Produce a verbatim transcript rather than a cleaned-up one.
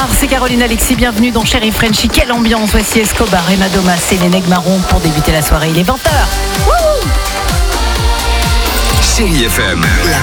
Bonsoir, c'est Caroline Alexis, bienvenue dans Chérie Frenchy. Quelle ambiance, voici Escobar et Madonna, c'est les Nègres Marrons pour débuter la soirée, il est vingt heures. Chérie F M, la